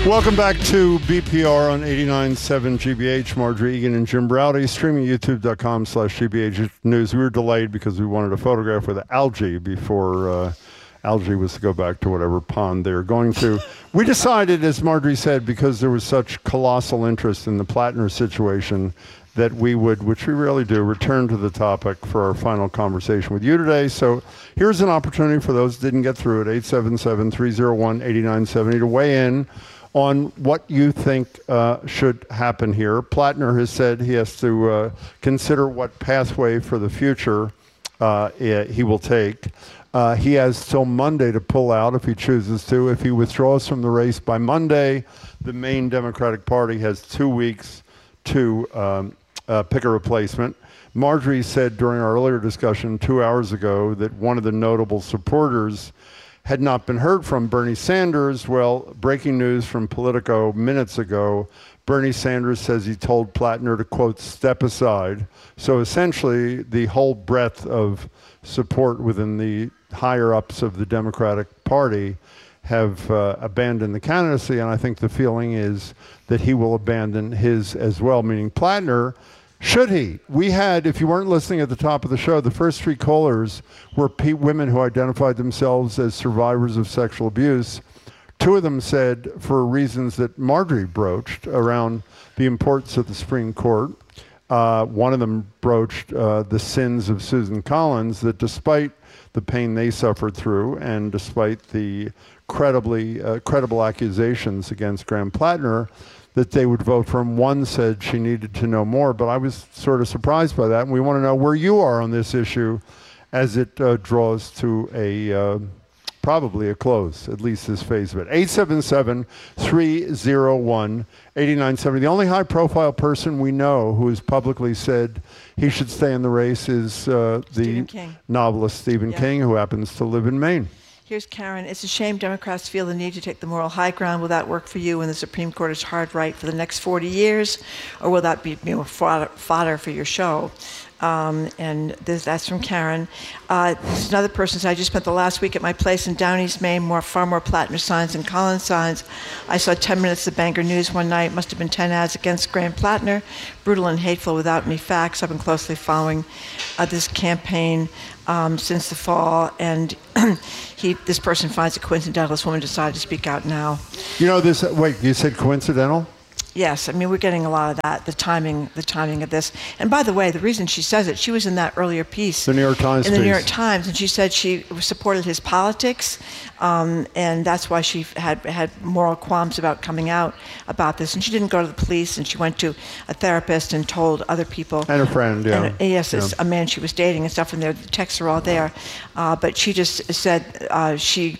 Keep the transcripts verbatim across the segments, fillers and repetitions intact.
Welcome back to B P R on eighty-nine point seven G B H. Marjorie Egan and Jim Browdy, streaming youtube.com slash GBH News. We were delayed because we wanted a photograph with algae before uh, algae was to go back to whatever pond they were going to. We decided, as Marjorie said, because there was such colossal interest in the Plattner situation, that we would, which we rarely do, return to the topic for our final conversation with you today. So here's an opportunity for those who didn't get through it, eight seven seven, three oh one, eight nine seven oh, to weigh in on what you think uh, should happen here. Plattner has said he has to uh, consider what pathway for the future uh, he will take. Uh, he has till Monday to pull out if he chooses to. If he withdraws from the race by Monday, the main Democratic Party has two weeks to um, uh, pick a replacement. Marjorie said during our earlier discussion two hours ago that one of the notable supporters had not been heard from, Bernie Sanders. Well, breaking news from Politico minutes ago, Bernie Sanders says he told Plattner to, quote, step aside. So essentially, the whole breadth of support within the higher-ups of the Democratic Party have uh, abandoned the candidacy, and I think the feeling is that he will abandon his as well, meaning Plattner. Should he? We had, if you weren't listening at the top of the show, the first three callers were pe- women who identified themselves as survivors of sexual abuse. Two of them said, for reasons that Marjorie broached around the importance of the Supreme Court, uh, one of them broached uh, the sins of Susan Collins, that despite the pain they suffered through and despite the credibly uh, credible accusations against Graham Plattner, that they would vote for him. One said she needed to know more, but I was sort of surprised by that. And we want to know where you are on this issue as it uh, draws to a uh, probably a close, at least this phase of it. eight seven seven, three oh one, eight nine seven oh. The only high-profile person we know who has publicly said he should stay in the race is uh, the novelist Stephen yeah. King, who happens to live in Maine. Here's Karen. It's a shame Democrats feel the need to take the moral high ground. Will that work for you when the Supreme Court is hard right for the next forty years? Or will that be, you know, fodder, fodder for your show? Um, and this, that's from Karen. Uh, this is another person said, I just spent the last week at my place in Down East, Maine, more, far more Plattner signs than Collins signs. I saw ten minutes of Bangor News one night. Must have been ten ads against Graham Plattner. Brutal and hateful without any facts. I've been closely following uh, this campaign um, since the fall, and he, this person finds it coincidental this woman decided to speak out now. You know this, wait, you said coincidental? Yes, I mean, we're getting a lot of that, the timing the timing of this. And by the way, the reason she says it, she was in that earlier piece. The New York Times In the piece. New York Times, and she said she supported his politics, um, and that's why she had had moral qualms about coming out about this. And she didn't go to the police, and she went to a therapist and told other people. And a friend, yeah. And, uh, yes, yeah. it's a man she was dating and stuff, and the texts are all there. Uh, but she just said uh, she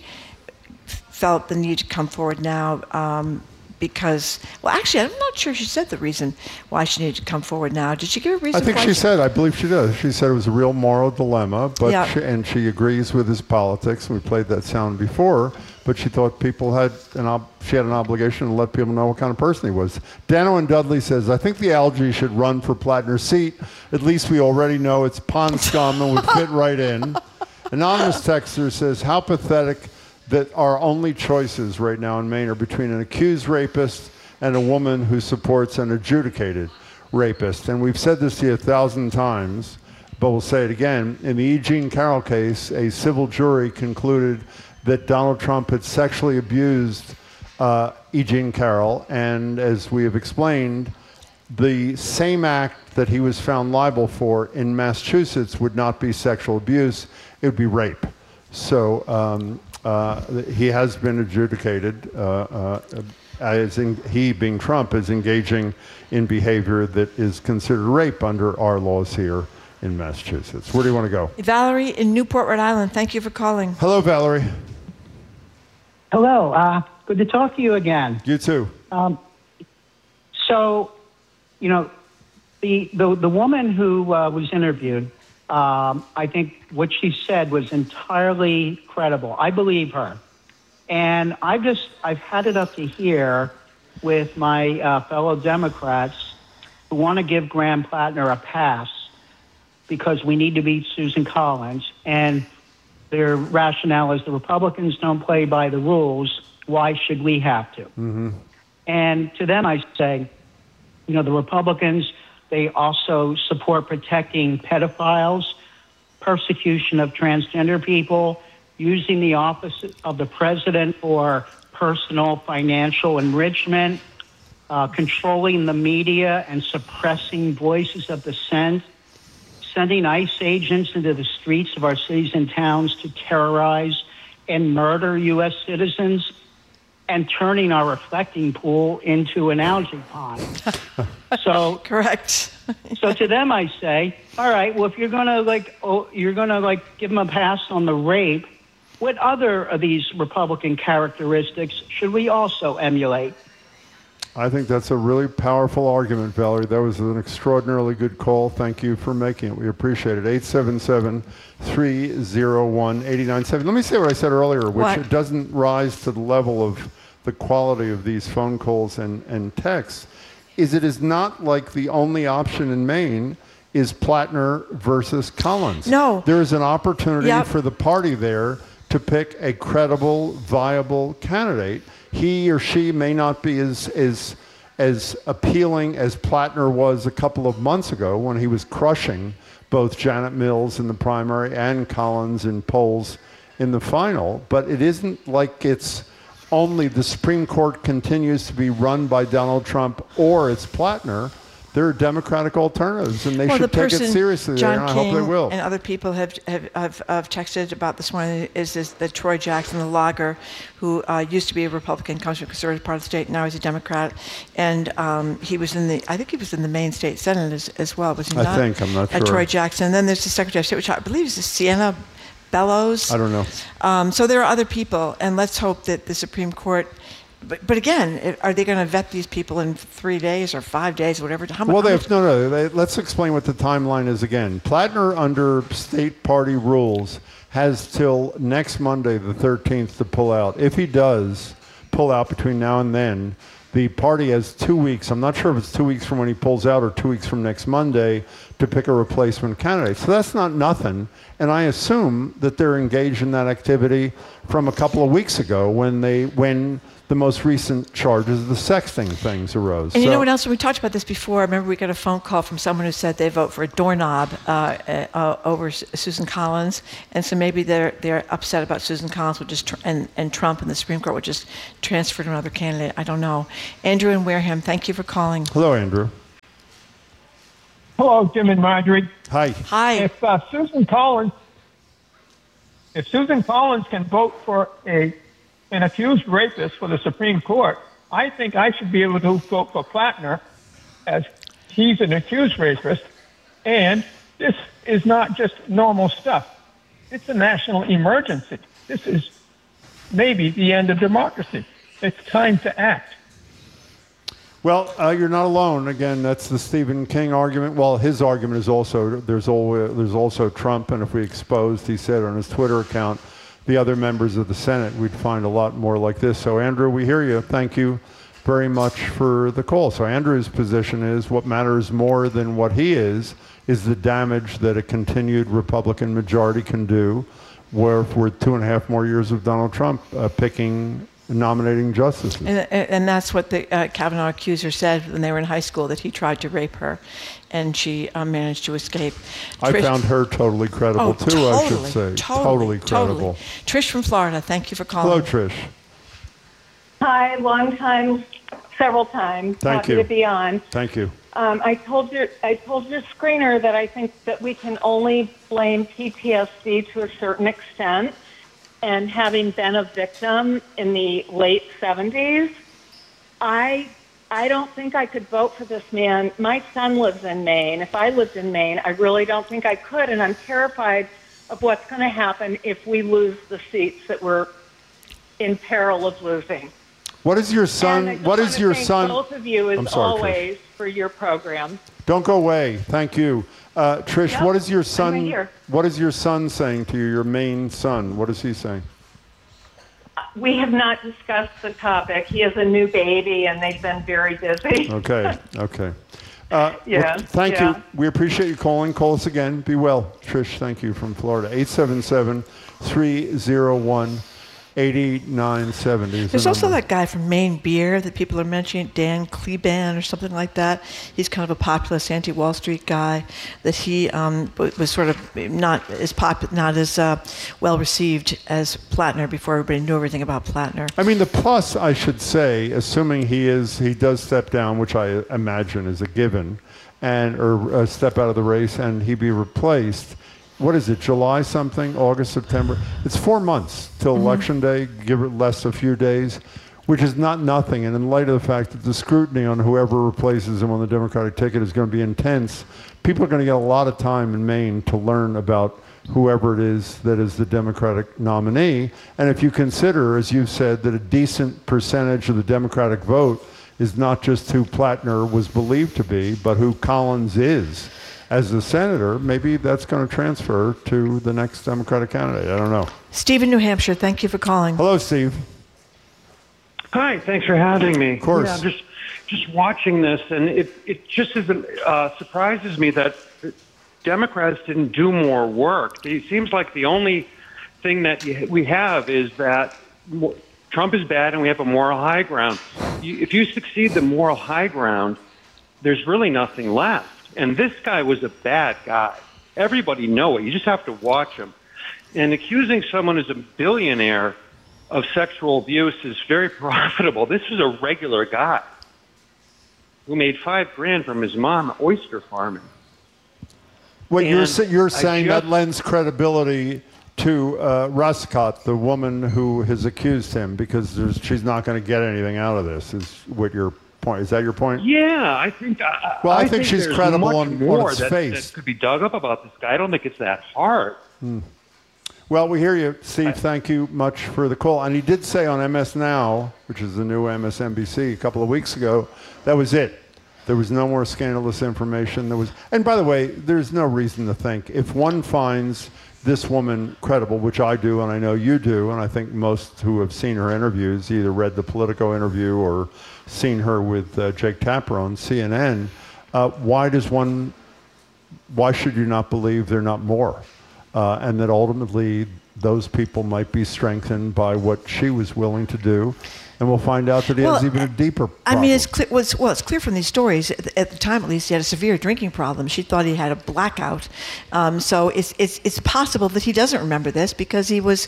felt the need to come forward now, um, because, well, actually, I'm not sure she said the reason why she needed to come forward now. Did she give a reason? I think why she, she said, I believe she did. She said it was a real moral dilemma, but yeah. she, and she agrees with his politics. We played that sound before, but she thought people had an ob- she had an obligation to let people know what kind of person he was. Dano and Dudley says, I think the algae should run for Plattner's seat. At least we already know it's pond scum and would fit right in. Anonymous texter says, how pathetic that our only choices right now in Maine are between an accused rapist and a woman who supports an adjudicated rapist. And we've said this to you a thousand times, but we'll say it again. In the E. Jean Carroll case, a civil jury concluded that Donald Trump had sexually abused uh, E. Jean Carroll, and as we have explained, the same act that he was found liable for in Massachusetts would not be sexual abuse, it would be rape. So um, uh, he has been adjudicated, uh, uh, as in, he being Trump is engaging in behavior that is considered rape under our laws here in Massachusetts. Where do you want to go? Valerie in Newport, Rhode Island. Thank you for calling. Hello, Valerie. Hello. Uh, good to talk to you again. You too. Um, so, you know, the the, the woman who uh, was interviewed, um, I think what she said was entirely credible. I believe her. And I've just, I've had it up to here with my uh, fellow Democrats who want to give Graham Plattner a pass because we need to beat Susan Collins. And their rationale is the Republicans don't play by the rules. Why should we have to? Mm-hmm. And to them, I say, you know, the Republicans, they also support protecting pedophiles, persecution of transgender people, using the office of the president for personal financial enrichment, uh, controlling the media and suppressing voices of dissent, sending ICE agents into the streets of our cities and towns to terrorize and murder U S citizens, and turning our reflecting pool into an algae pond. So correct. So to them, I say, all right, well, if you're gonna like, oh, you're gonna like give them a pass on the rape, what other of these Republican characteristics should we also emulate? I think that's a really powerful argument, Valerie. That was an extraordinarily good call. Thank you for making it. We appreciate it. eight seven seven, three oh one, eight nine seven. Let me say what I said earlier, which What? it doesn't rise to the level of the quality of these phone calls and, and texts, is it is not like the only option in Maine is Plattner versus Collins. No. There is an opportunity Yep. for the party there to pick a credible, viable candidate. He or she may not be as as as appealing as Plattner was a couple of months ago when he was crushing both Janet Mills in the primary and Collins in polls in the final. But it isn't like it's only the Supreme Court continues to be run by Donald Trump or it's Plattner. There are Democratic alternatives, and they Well, should the take it person seriously John there, and I King hope they will. and other people have have, have, have texted about this morning is, is that Troy Jackson, the logger, who uh, used to be a Republican, comes from a conservative part of the state, now he's a Democrat, and um, he was in the, I think he was in the Maine State Senate as, as well, was he I not? think, I'm not Uh, sure. Troy Jackson. And then there's the Secretary of State, which I believe is Sienna Bellows. I don't know. Um, so there are other people, and let's hope that the Supreme Court. But, but again, it- are they going to vet these people in three days or five days or whatever? How mu- Well, how they much- have, no, no. They, let's explain what the timeline is again. Plattner, under state party rules, has till next Monday, the thirteenth, to pull out. If he does pull out between now and then, the party has two weeks. I'm not sure if it's two weeks from when he pulls out or two weeks from next Monday to pick a replacement candidate. So that's not nothing. And I assume that they're engaged in that activity from a couple of weeks ago when they when. the most recent charges, the sexting things, arose. And you So- know what else? We talked about this before. I remember we got a phone call from someone who said they vote for a doorknob uh, uh, over S- Susan Collins, and so maybe they're they're upset about Susan Collins would just tr- and and Trump and the Supreme Court would just transfer to another candidate. I don't know. Andrew in Wareham, thank you for calling. Hello, Andrew. Hello, Jim and Marjorie. Hi. Hi. If uh, Susan Collins, if Susan Collins can vote for a an accused rapist for the Supreme Court, I think I should be able to vote for Plattner, as he's an accused rapist, and this is not just normal stuff. It's a national emergency. This is maybe the end of democracy. It's time to act. Well, uh, you're not alone. Again, that's the Stephen King argument. Well, his argument is also there's always, there's also Trump, and if we exposed, he said on his Twitter account, the other members of the Senate, we'd find a lot more like this. So, Andrew, we hear you. Thank you very much for the call. So, Andrew's position is what matters more than what he is is the damage that a continued Republican majority can do, where for two and a half more years of Donald Trump uh, picking. Nominating justices. And, and that's what the uh, Kavanaugh accuser said when they were in high school, that he tried to rape her, and she uh, managed to escape. I Trish- found her totally credible oh, too, totally, I should say. Totally, credible. totally. Trish from Florida, thank you for Hello, calling. Trish. Hi, long time, several times. Thank Happy you. to be on. Thank you. Um, I told your I told your screener that I think that we can only blame P T S D to a certain extent. And having been a victim in the late seventies, I I don't think I could vote for this man. My son lives in Maine. If I lived in Maine, I really don't think I could. And I'm terrified of what's going to happen if we lose the seats that we're in peril of losing. What is your And I son? just What want is to your thank son? both of you, as I'm sorry, Trish. always, for your program. Don't go away. Thank you. Uh, Trish, Yep, what is your I'm son? right here. What is your son saying to you, your main son? What is he saying? We have not discussed the topic. He has a new baby, and they've been very busy. Okay, okay. Uh, Yeah, well, thank yeah. you. We appreciate you calling. Call us again. Be well. Trish, thank you from Florida. eight seven seven, three oh one, eighty-nine seventy. There's also that guy from Maine Beer that people are mentioning, Dan Kleban or something like that. He's kind of a populist anti-Wall Street guy. That he um, was sort of not as pop, not as uh, well received as Plattner before everybody knew everything about Plattner. I mean, the plus, I should say, assuming he is, he does step down, which I imagine is a given, and or uh, step out of the race, and he be replaced. What is it, July something, August, September? It's four months till mm-hmm. Election Day, give it less a few days, which is not nothing. And in light of the fact that the scrutiny on whoever replaces him on the Democratic ticket is going to be intense, people are going to get a lot of time in Maine to learn about whoever it is that is the Democratic nominee. And if you consider, as you've said, that a decent percentage of the Democratic vote is not just who Plattner was believed to be, but who Collins is as a senator, maybe that's going to transfer to the next Democratic candidate. I don't know. Steve in New Hampshire, thank you for calling. Hello, Steve. Hi, thanks for having me. Of course. Yeah, I'm just, just watching this, and it, it just isn't, uh, surprises me that Democrats didn't do more work. It seems like the only thing that we have is that Trump is bad and we have a moral high ground. You, if you succeed the moral high ground, there's really nothing left. And this guy was a bad guy. Everybody know it. You just have to watch him. And accusing someone who's a billionaire of sexual abuse is very profitable. This is a regular guy who made five grand from his mom oyster farming. What you're, you're I saying just, that lends credibility to uh, Ruscott, the woman who has accused him, because there's, she's not going to get anything out of this, is what your point. Is that your point? Yeah, I think. Uh, well, I, I think, think she's there's credible much on, more on its that, face. that could be dug up about this guy. I don't think it's that hard. Hmm. Well, we hear you, Steve. I, thank you much for the call. And he did say on M S Now, which is the new M S N B C, a couple of weeks ago, that was it. There was no more scandalous information. There was, and by the way, there's no reason to think if one finds this woman credible, which I do, and I know you do, and I think most who have seen her interviews, either read the Politico interview or seen her with uh, Jake Tapper on C N N. Uh, why does one? Why should you not believe there are not more, uh, and that ultimately those people might be strengthened by what she was willing to do? And we'll find out that he well, has even a deeper problem. I mean, it's clear, well, it's, well, it's clear from these stories, at the, at the time at least, he had a severe drinking problem. She thought he had a blackout. Um, so it's, it's, it's possible that he doesn't remember this because he was,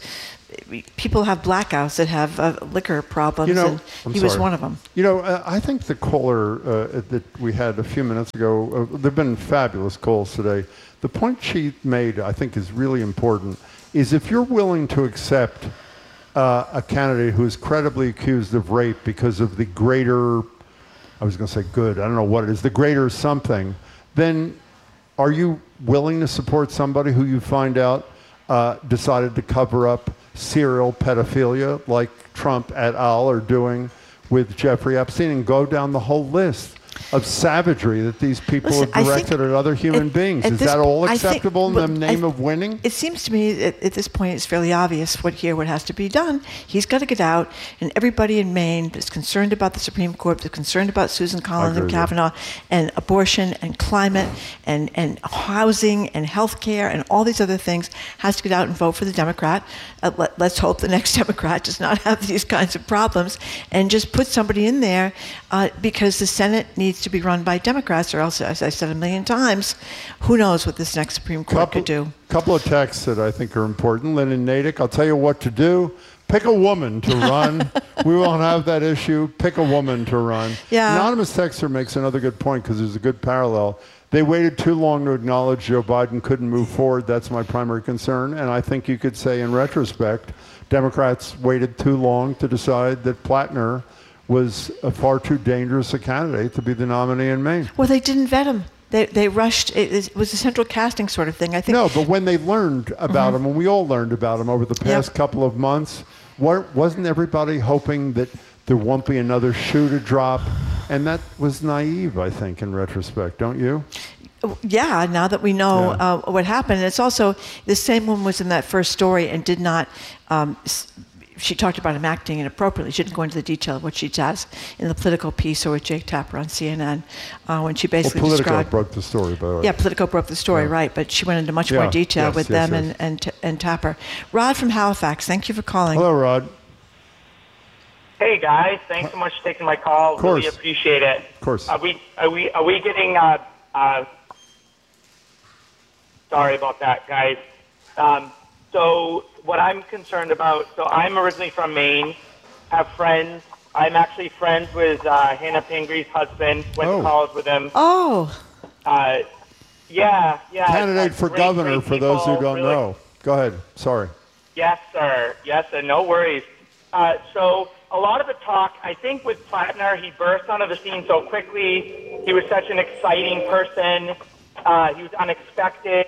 people have blackouts that have uh, liquor problems, you know, and I'm he sorry. was one of them. You know, uh, I think the caller uh, that we had a few minutes ago, uh, there have been fabulous calls today. The point she made, I think, is really important, is if you're willing to accept Uh, a candidate who is credibly accused of rape because of the greater, I was going to say good, I don't know what it is, the greater something, then are you willing to support somebody who you find out uh, decided to cover up serial pedophilia like Trump et al. Are doing with Jeffrey Epstein, and go down the whole list of savagery that these people Listen, have directed at other human at, beings? at Is this, that all I acceptable think, in the well, name I, of winning? It seems to me at, at this point it's fairly obvious what here what has to be done. He's got to get out, and everybody in Maine is concerned about the Supreme Court, they're concerned about Susan Collins and Kavanaugh, and abortion and climate and, and housing and health care and all these other things, has to get out and vote for the Democrat. Uh, let, let's hope the next Democrat does not have these kinds of problems, and just put somebody in there uh, because the Senate needs to be run by Democrats, or else, as I said a million times, who knows what this next Supreme Court couple, could do. Couple of texts that I think are important. Lynn and Natick, I'll tell you what to do. Pick a woman to run. We won't have that issue. Pick a woman to run. Yeah. Anonymous Texter makes another good point because there's a good parallel. They waited too long to acknowledge Joe Biden couldn't move forward. That's my primary concern. And I think you could say in retrospect, Democrats waited too long to decide that Plattner was a far too dangerous a candidate to be the nominee in Maine. Well, they didn't vet him. They they rushed. It, it was a central casting sort of thing. I think. No, but when they learned about mm-hmm. him, and we all learned about him over the past yep. couple of months, what, wasn't everybody hoping that there won't be another shoe to drop? And that was naive, I think, in retrospect, don't you? Yeah, now that we know Yeah. uh, what happened. And it's also, the same woman was in that first story and did not um, she talked about him acting inappropriately. She didn't go into the detail of what she does in the Politico piece or with Jake Tapper on C N N, uh, when she basically well, Politico described... broke the story, by the way. Yeah, Politico broke the story, Yeah. right, but she went into much Yeah, more detail yes, with yes, them yes. And, and, and Tapper. Rod from Halifax, thank you for calling. Hello, Rod. Hey guys, thanks so much for taking my call. Of course. Really appreciate it. Of course. Are we are we are we getting? Uh, uh, sorry about that, guys. Um, so what I'm concerned about. So I'm originally from Maine. Have friends. I'm actually friends with uh, Hannah Pingree's husband. Went Oh. to college with him. Oh, Uh, yeah, yeah. Candidate uh, for great, governor, great for those who people, don't really- know. Go ahead. Sorry. Yes, sir. Yes, sir. No worries. Uh, so a lot of the talk, I think with Plattner, he burst onto the scene so quickly. He was such an exciting person. Uh, he was unexpected.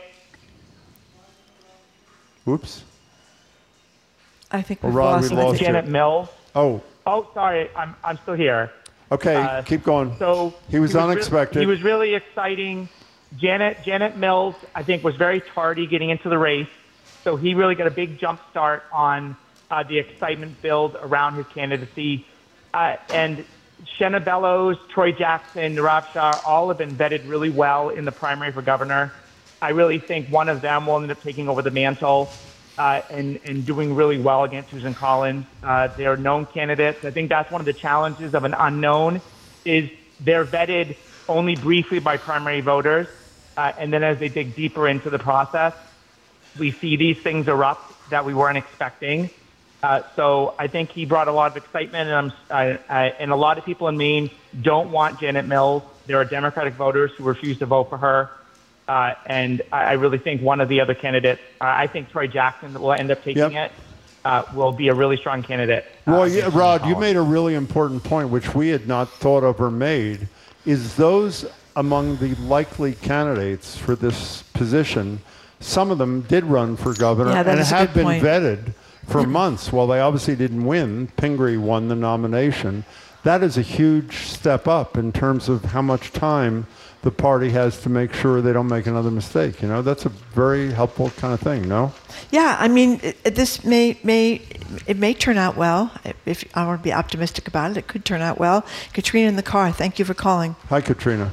Oops. I think Well, we've Rod, lost we him. lost you. Janet Mills. Oh, Oh, sorry. I'm I'm still here. okay. Uh, Keep going. So he was re- unexpected. he was really exciting. Janet Janet Mills, I think, was very tardy getting into the race, so he really got a big jump start on uh, the excitement build around his candidacy. Uh, and Shenna Bellows, Troy Jackson, Nirav Shah, all have been vetted really well in the primary for governor. I really think one of them will end up taking over the mantle uh, and, and doing really well against Susan Collins. Uh, they're known candidates. I think that's one of the challenges of an unknown is they're vetted only briefly by primary voters. Uh, and then as they dig deeper into the process, we see these things erupt that we weren't expecting. Uh, so I think he brought a lot of excitement, and, I'm, I, I, and a lot of people in Maine don't want Janet Mills. There are Democratic voters who refuse to vote for her. Uh, and I, I really think one of the other candidates, uh, I think Troy Jackson will end up taking Yep. it, uh, will be a really strong candidate. uh, Well, yeah, against Rod, you Collins. made a really important point, which we had not thought of or made, is those among the likely candidates for this position, some of them did run for governor Yeah, that and is a have good been point. vetted for months. While they obviously didn't win, Pingree won the nomination. That is a huge step up in terms of how much time the party has to make sure they don't make another mistake. You know, that's a very helpful kind of thing, no? Yeah, I mean, it, this may may it may turn out well. If I want to be optimistic about it, it could turn out well. Katrina in the car, thank you for calling. Hi, Katrina.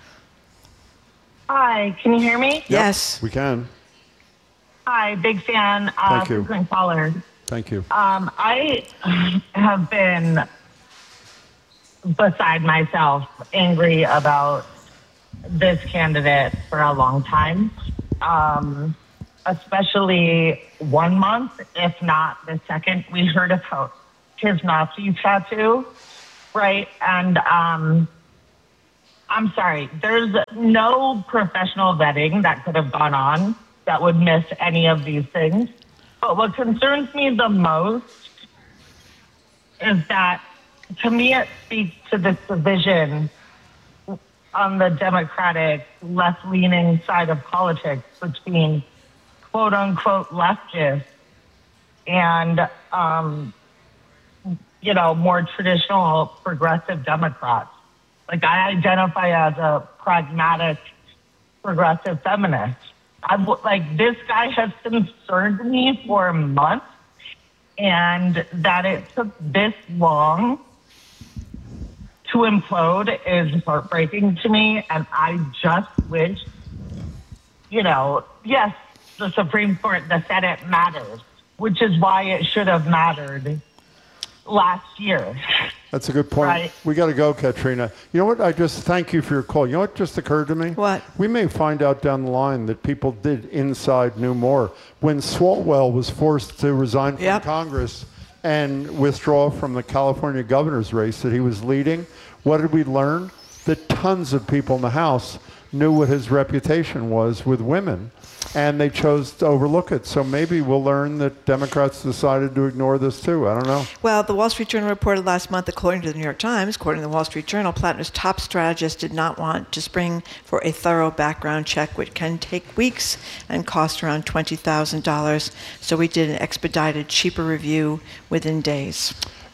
Hi, can you hear me? Yes. We can. Hi, big fan. Uh, Thank you. frequent caller. Thank you. Um, I have been beside myself, angry about this candidate for a long time, um, especially one month, if not the second we heard about his Nazi tattoo, right? And um, I'm sorry, there's no professional vetting that could have gone on that would miss any of these things. But what concerns me the most is that, to me, it speaks to this division on the Democratic left-leaning side of politics between quote-unquote leftists and, um, you know, more traditional progressive Democrats. Like, I identify as a pragmatic progressive feminist. I've, like, this guy has concerned me for months, and that it took this long to implode is heartbreaking to me. And I just wish, you know, yes, the Supreme Court, the Senate matters, which is why it should have mattered last year. That's a good point. Right. We got to go, Katrina. You know what? I just thank you for your call. You know what just occurred to me? What? We may find out down the line that people did inside knew more. When Swalwell was forced to resign from Yep. Congress and withdraw from the California governor's race that he was leading, what did we learn? That tons of people in the House knew what his reputation was with women, and they chose to overlook it. So maybe we'll learn that Democrats decided to ignore this too. I don't know. Well, the Wall Street Journal reported last month, according to the New York Times, according to the Wall Street Journal, Plattner's top strategist did not want to spring for a thorough background check, which can take weeks and cost around twenty thousand dollars. So we did an expedited, cheaper review within days.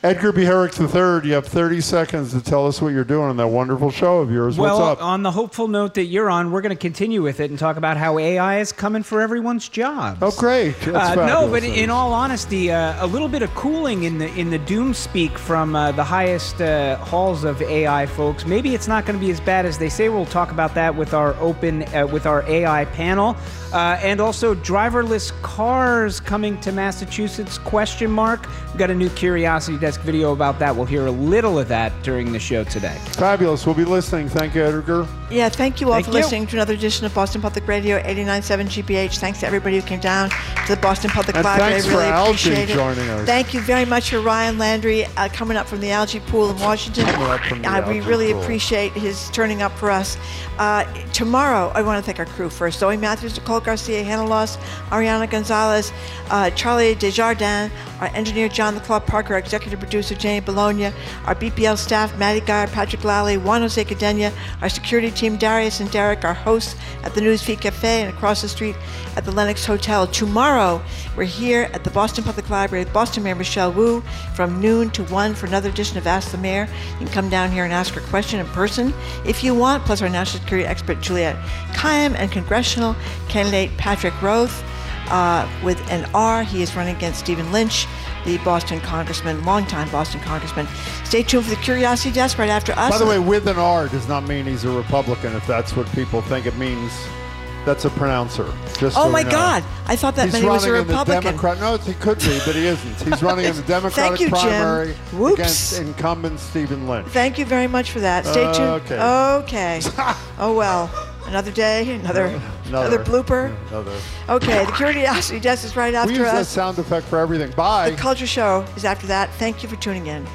Edgar B. Herrick the third, you have thirty seconds to tell us what you're doing on that wonderful show of yours. Well, What's up? on the hopeful note that you're on, we're going to continue with it and talk about how A I is coming for everyone's jobs. Oh, great. That's Uh, no, but fabulous. in all honesty, uh, a little bit of cooling in the in the doom speak from uh, the highest uh, halls of A I folks. Maybe it's not going to be as bad as they say. We'll talk about that with our open uh, with our A I panel, uh, and also driverless cars coming to Massachusetts? Question mark. We've got a new Curiosity Desk video about that. We'll hear a little of that during the show today. Fabulous. We'll be listening. Thank you, Edgar. Yeah, thank you all Thank for you. listening to another edition of Boston Public Radio, eighty-nine point seven G B H. Thanks to everybody who came down to the Boston Public And Library. thanks I really for Algie appreciate it. joining us. Thank you very much for Ryan Landry uh, coming up from the Algae Pool in Washington. Coming up from the uh, we Algae really Pool. appreciate his turning up for us. Uh, tomorrow, I want to thank our crew first. Zoe Matthews, Nicole Garcia, Hannah Loss, Ariana Gonzalez, uh, Charlie Desjardins, our engineer John the Claw Parker, our executive producer Jane Bologna, our B P L staff Maddie Geyer, Patrick Lally, Juan Jose Cadena, our security team Darius and Derek, our hosts at the Newsfeed Cafe and across the street at the Lenox Hotel. Tomorrow, we're here at the Boston Public Library with Boston Mayor Michelle Wu from noon to one for another edition of Ask the Mayor. You can come down here and ask her question in person if you want, plus our national security expert Juliette Kayyem and congressional candidate Patrick Roth. Uh, with an R, he is running against Stephen Lynch, the Boston congressman, longtime Boston congressman. Stay tuned for the Curiosity Desk right after us. By the way, with an R does not mean he's a Republican, if that's what people think it means. That's a pronouncer. Just oh so my we know. God, I thought that He's meant he was a running in the Republican. Democrat. No, he could be, but he isn't. He's running in the Democratic you, Jim. primary Whoops. against incumbent Stephen Lynch. Thank you very much for that. Stay tuned. Okay. Okay. Oh well, another day, another another, Another. blooper. Another. Okay, the Curiosity Desk is right We after use that us. sound effect for everything. Bye. The Culture Show is after that. Thank you for tuning in.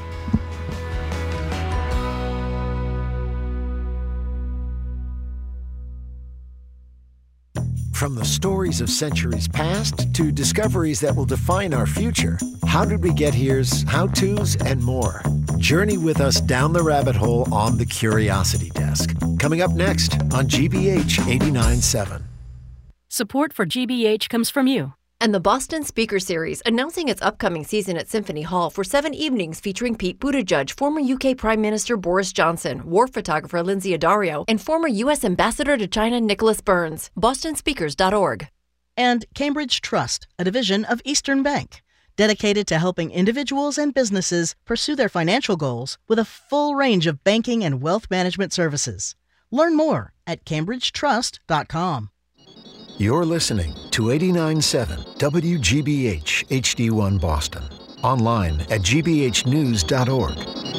From the stories of centuries past to discoveries that will define our future, How Did We Get Here's how-tos and more. Journey with us down the rabbit hole on the Curiosity Desk. Coming up next on G B H eighty-nine point seven. Support for G B H comes from you. And the Boston Speaker Series, announcing its upcoming season at Symphony Hall for seven evenings featuring Pete Buttigieg, former U K Prime Minister Boris Johnson, war photographer Lindsay Addario, and former U S Ambassador to China Nicholas Burns. boston speakers dot org. And Cambridge Trust, a division of Eastern Bank, dedicated to helping individuals and businesses pursue their financial goals with a full range of banking and wealth management services. Learn more at cambridge trust dot com. You're listening to eighty-nine point seven W G B H H D one Boston. Online at g b h news dot org.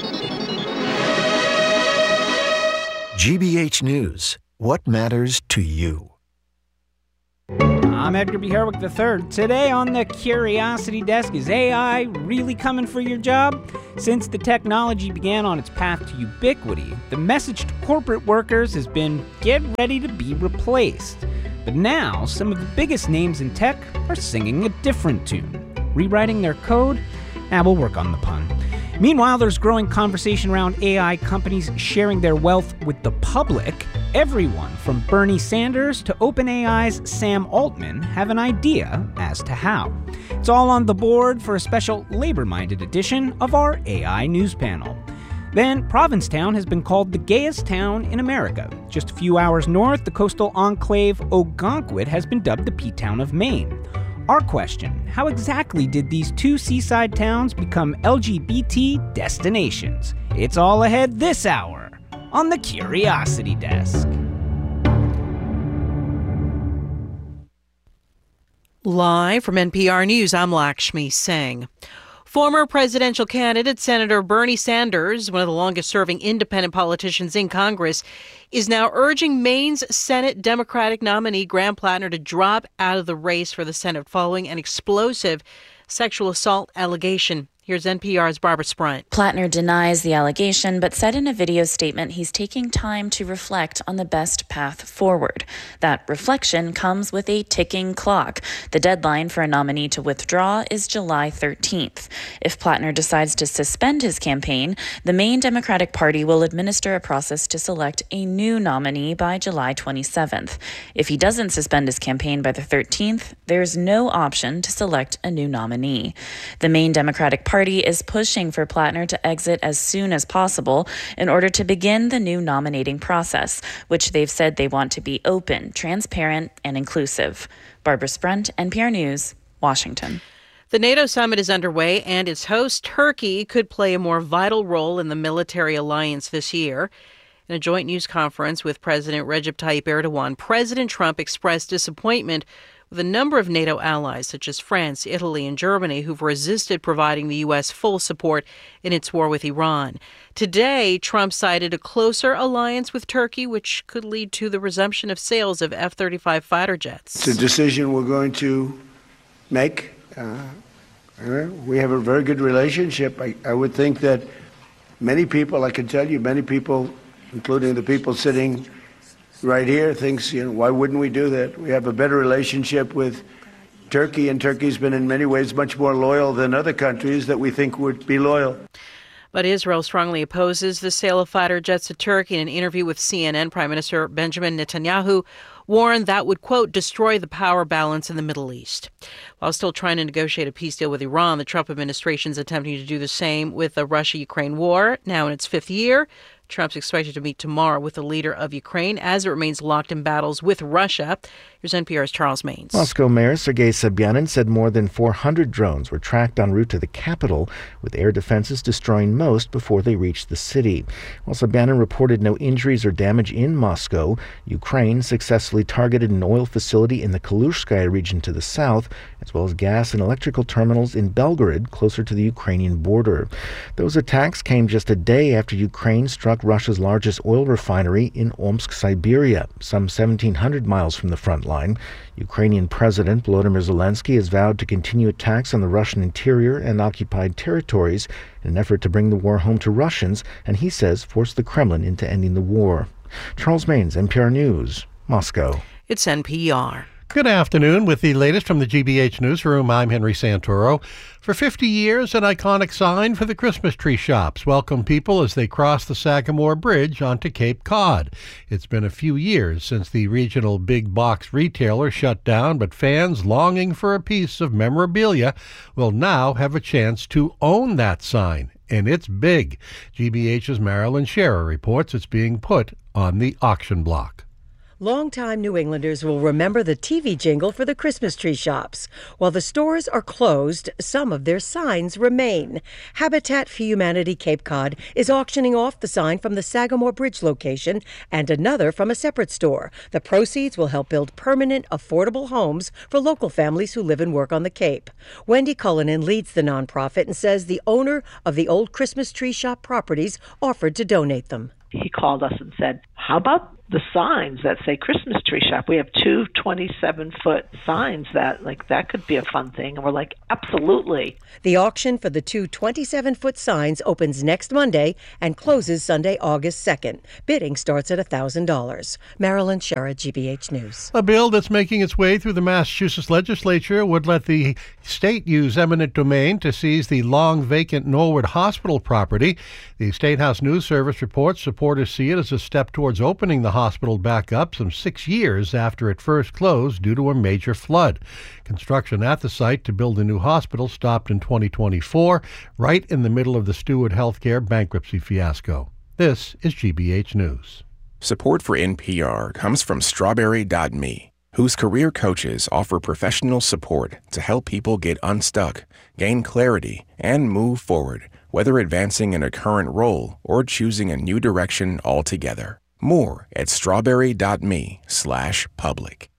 G B H News. What matters to you? I'm Edgar B. Herrick the third. Today on the Curiosity Desk, is A I really coming for your job? Since the technology began on its path to ubiquity, the message to corporate workers has been, get ready to be replaced. But now, some of the biggest names in tech are singing a different tune. Rewriting their code? Nah, we'll work on the pun. Meanwhile, there's growing conversation around A I companies sharing their wealth with the public. Everyone from Bernie Sanders to OpenAI's Sam Altman have an idea as to how. It's all on the board for a special labor-minded edition of our A I news panel. Then, Provincetown has been called the gayest town in America. Just a few hours north, the coastal enclave Ogonquit has been dubbed the P-Town of Maine. Our question, how exactly did these two seaside towns become L G B T destinations? It's all ahead this hour on the Curiosity Desk. Live from N P R News, I'm Lakshmi Singh. Former presidential candidate Senator Bernie Sanders, one of the longest-serving independent politicians in Congress, is now urging Maine's Senate Democratic nominee Graham Plattner to drop out of the race for the Senate following an explosive sexual assault allegation. Here's N P R's Barbara Sprunt. Plattner denies the allegation, but said in a video statement he's taking time to reflect on the best path forward. That reflection comes with a ticking clock. The deadline for a nominee to withdraw is July thirteenth. If Plattner decides to suspend his campaign, the Maine Democratic Party will administer a process to select a new nominee by July twenty-seventh. If he doesn't suspend his campaign by the thirteenth, there's no option to select a new nominee. The Maine Democratic Party party is pushing for Plattner to exit as soon as possible in order to begin the new nominating process, which they've said they want to be open, transparent, and inclusive. Barbara Sprunt, N P R News, Washington. The NATO summit is underway, and its host, Turkey, could play a more vital role in the military alliance this year. In a joint news conference with President Recep Tayyip Erdogan, President Trump expressed disappointment with a number of NATO allies, such as France, Italy, and Germany, who've resisted providing the U S full support in its war with Iran. Today, Trump cited a closer alliance with Turkey, which could lead to the resumption of sales of F thirty-five fighter jets. It's a decision we're going to make. Uh, we have a very good relationship. I, I would think that many people, I can tell you, many people, including the people sitting right here, thinks, you know, why wouldn't we do that? We have a better relationship with Turkey, and Turkey's been in many ways much more loyal than other countries that we think would be loyal. But Israel strongly opposes the sale of fighter jets to Turkey. In an interview with C N N, Prime Minister Benjamin Netanyahu warned that would, quote, destroy the power balance in the Middle East. While still trying to negotiate a peace deal with Iran, the Trump administration is attempting to do the same with the Russia-Ukraine war, now in its fifth year. Trump's expected to meet tomorrow with the leader of Ukraine as it remains locked in battles with Russia. Here's N P R's Charles Maines. Moscow Mayor Sergei Sobyanin said more than four hundred drones were tracked en route to the capital, with air defenses destroying most before they reached the city. While Sobyanin reported no injuries or damage in Moscow, Ukraine successfully targeted an oil facility in the Kalushskaya region to the south, as well as gas and electrical terminals in Belgorod, closer to the Ukrainian border. Those attacks came just a day after Ukraine struck Russia's largest oil refinery in Omsk, Siberia, some seventeen hundred miles from the front line. Ukrainian President Volodymyr Zelensky has vowed to continue attacks on the Russian interior and occupied territories in an effort to bring the war home to Russians, and he says force the Kremlin into ending the war. Charles Maines, N P R News, Moscow. It's N P R. Good afternoon. With the latest from the G B H Newsroom, I'm Henry Santoro. For fifty years, an iconic sign for the Christmas tree shops welcomed people as they crossed the Sagamore Bridge onto Cape Cod. It's been a few years since the regional big box retailer shut down, but fans longing for a piece of memorabilia will now have a chance to own that sign. And it's big. G B H's Marilyn Scherer reports it's being put on the auction block. Longtime New Englanders will remember the T V jingle for the Christmas tree shops. While the stores are closed, some of their signs remain. Habitat for Humanity Cape Cod is auctioning off the sign from the Sagamore Bridge location and another from a separate store. The proceeds will help build permanent, affordable homes for local families who live and work on the Cape. Wendy Cullinan leads the nonprofit and says the owner of the old Christmas tree shop properties offered to donate them. He called us and said, how about the signs that say Christmas tree shop? We have two twenty-seven foot signs that, like, that could be a fun thing. And we're like, absolutely. The auction for the two twenty-seven foot signs opens next Monday and closes Sunday, August second. Bidding starts at one thousand dollars. Marilyn Scherer, G B H News. A bill that's making its way through the Massachusetts legislature would let the state use eminent domain to seize the long vacant Norwood Hospital property. The State House News Service reports supporters see it as a step towards opening the hospital back up some six years after it first closed due to a major flood. Construction at the site to build a new hospital stopped in twenty twenty-four, right in the middle of the Steward Healthcare bankruptcy fiasco. This is G B H News. Support for N P R comes from Strawberry dot me, whose career coaches offer professional support to help people get unstuck, gain clarity, and move forward, whether advancing in a current role or choosing a new direction altogether. More at strawberry dot me slash public.